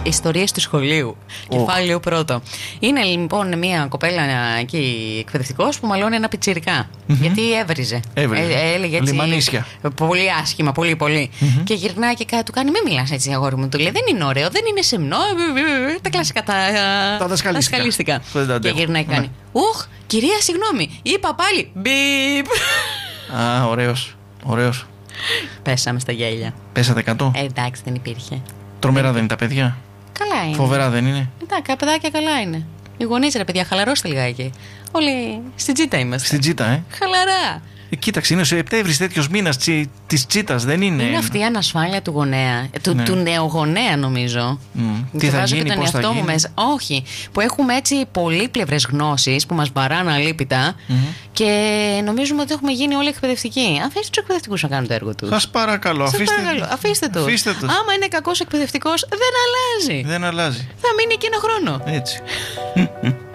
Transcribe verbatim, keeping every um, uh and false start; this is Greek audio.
Ιστορίες του σχολείου. Oh. Κεφάλαιο πρώτο. Είναι λοιπόν μια κοπέλα εκεί εκπαιδευτικός που μαλώνει ένα πιτσιρικά. Mm-hmm. Γιατί έβριζε. Έβριζε. Ε, έλεγε έτσι. Λιμανίσια. Πολύ άσχημα, πολύ πολύ. Mm-hmm. Και γυρνάει και κάτι του κάνει: μην μιλάς έτσι, αγόρι μου. Του λέει: δεν είναι ωραίο, δεν είναι σεμνό. Τα κλασικά, τα, τα δασκαλίστικα. Και γυρνάει και κάνει: ουχ, κυρία, συγγνώμη. Είπα πάλι. Μπιπ. Α, ωραίος. Ωραίος. Πέσαμε στα γέλια. Πέσατε εκατό. Ε, εντάξει, δεν υπήρχε. Τρομερά δεν είναι τα παιδιά. Καλά είναι. Φοβερά δεν είναι. Εντάξει, τα παιδάκια καλά είναι. Οι γονείς, ρε παιδιά, χαλαρώστε λιγάκι. Όλοι στην τσίτα είμαστε. Στην τσίτα, ε. Χαλαρά. Ε, κοίταξε, είναι ο Σεπτέμβρης τέτοιος μήνας τσι, της τσίτας, δεν είναι. Είναι αυτή η ανασφάλεια του γονέα. Του, ναι. του νεογονέα, νομίζω. Mm. Τι θα γίνει, και τον πώς θα γίνει. Μου μέσα. Όχι. Που έχουμε έτσι πολύπλευρες γνώσεις που μας βαράνε αλίπητα mm-hmm. και νομίζουμε ότι έχουμε γίνει όλοι εκπαιδευτικοί. Αφήστε τους εκπαιδευτικούς να κάνουν το έργο τους. Σας παρακαλώ, Σας αφήστε, παρακαλώ, αφήστε τους. αφήστε τους. Άμα είναι κακός εκπαιδευτικός, δεν αλλάζει. Δεν αλλάζει. Θα μείνει εκεί ένα χρόνο. Έτσι.